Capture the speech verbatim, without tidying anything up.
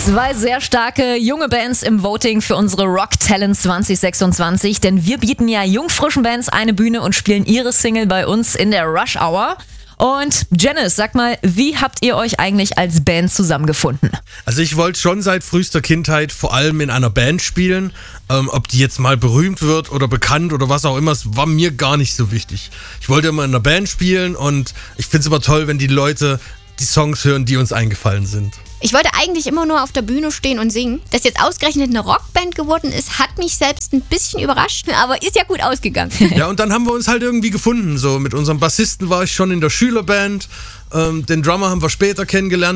Zwei sehr starke junge Bands im Voting für unsere Rock Talent zwanzig sechsundzwanzig, denn wir bieten ja jungfrischen Bands eine Bühne und spielen ihre Single bei uns in der Rush Hour. Und Janice, sag mal, wie habt ihr euch eigentlich als Band zusammengefunden? Also ich wollte schon seit frühester Kindheit vor allem in einer Band spielen. Ähm, ob die jetzt mal berühmt wird oder bekannt oder was auch immer, es war mir gar nicht so wichtig. Ich wollte immer in einer Band spielen und ich finde es immer toll, wenn die Leute die Songs hören, die uns eingefallen sind. Ich wollte eigentlich immer nur auf der Bühne stehen und singen. Dass jetzt ausgerechnet eine Rockband geworden ist, hat mich selbst ein bisschen überrascht, aber ist ja gut ausgegangen. Ja, und dann haben wir uns halt irgendwie gefunden. So mit unserem Bassisten war ich schon in der Schülerband, ähm, den Drummer haben wir später kennengelernt.